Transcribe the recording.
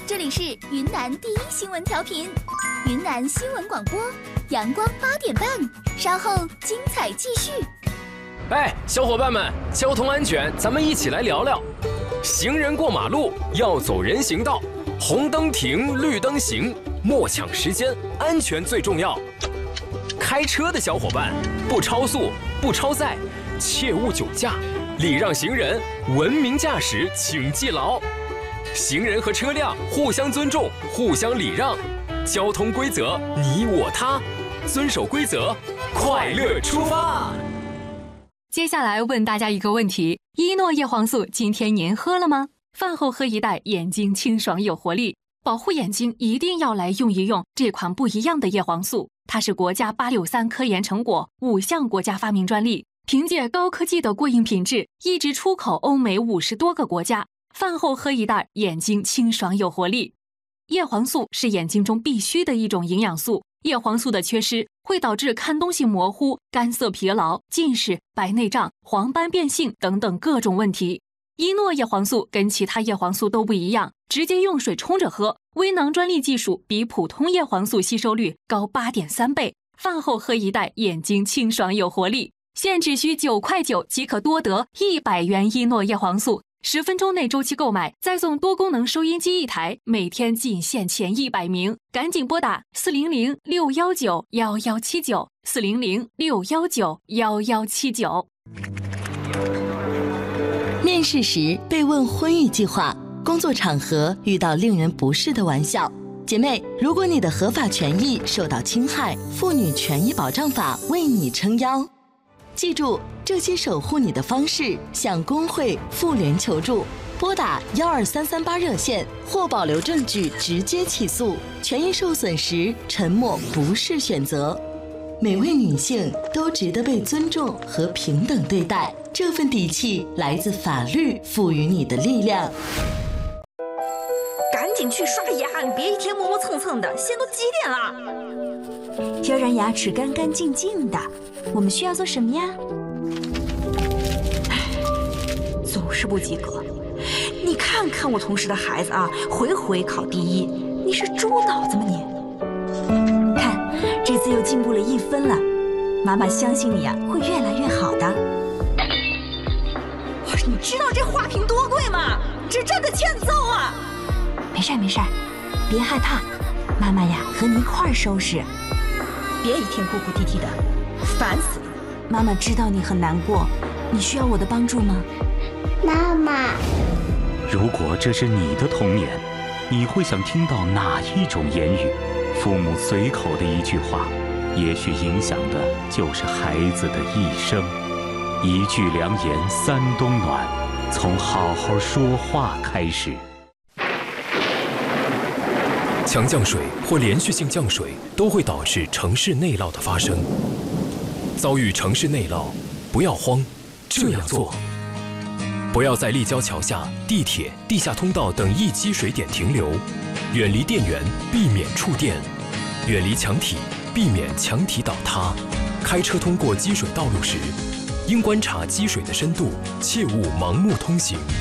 这里是云南第一新闻调频，云南新闻广播，阳光8点半，稍后精彩继续。 哎，小伙伴们，交通安全，咱们一起来聊聊。行人过马路要走人行道，红灯停，绿灯行，莫抢时间，安全最重要。开车的小伙伴，不超速，不超载，切勿酒驾，礼让行人，文明驾驶，请记牢。行人和车辆互相尊重，互相礼让，交通规则你我他，遵守规则，快乐出发。 接下来问大家一个问题：依诺叶黄素今天您喝了吗？饭后喝一袋，眼睛清爽有活力。保护眼睛一定要来用一用这款不一样的叶黄素，它是国家863科研成果，5项国家发明专利，凭借高科技的过硬品质，一直出口欧美50多个国家。饭后喝一袋，眼睛清爽有活力。叶黄素是眼睛中必须的一种营养素，叶黄素的缺失会导致看东西模糊、干涩疲劳、近视、白内障、黄斑变性等等各种问题。依诺叶黄素跟其他叶黄素都不一样，直接用水冲着喝，微囊专利技术比普通叶黄素吸收率高8.3倍。饭后喝一袋，眼睛清爽有活力。现只需9块9即可多得100元依诺叶黄素，10分钟内周期购买，再送多功能收音机1台，每天仅限前100名，赶紧拨打400-619-1179，400-619-1179。 面试时被问婚育计划，工作场合遇到令人不适的玩笑，姐妹，如果你的合法权益受到侵害，妇女权益保障法为你撑腰。记住这些守护你的方式，向工会、妇联求助，拨打12338热线或保留证据直接起诉。权益受损时，沉默不是选择。每位女性都值得被尊重和平等对待，这份底气来自法律赋予你的力量。 赶紧去刷牙，你别一天磨磨蹭蹭的，现在都几点了？要让牙齿干干净净的，我们需要做什么呀？总是不及格。你看看我同事的孩子啊，回回考第1，你是猪脑子吗你？看，这次又进步了1分了，妈妈相信你啊，会越来越好的。你知道这花瓶多贵吗？这真的欠揍啊！没事没事，别害怕，妈妈呀和你一块儿收拾。别一天哭哭啼啼的，烦死了。妈妈知道你很难过，你需要我的帮助吗？ 妈妈， 如果这是你的童年，你会想听到哪一种言语？父母随口的一句话，也许影响的就是孩子的一生。一句良言3冬暖，从好好说话开始。 强降水或连续性降水都会导致城市内涝的发生。遭遇城市内涝，不要慌，这样做：不要在立交桥下、地铁、地下通道等易积水点停留，远离电源，避免触电；远离墙体，避免墙体倒塌。开车通过积水道路时，应观察积水的深度，切勿盲目通行。